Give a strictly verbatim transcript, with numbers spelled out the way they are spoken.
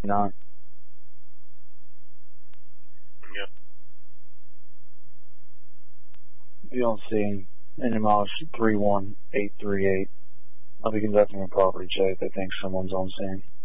nine. Yep. Be on scene. N M O three one eight three eight. I'll be conducting a property check. I think someone's on scene.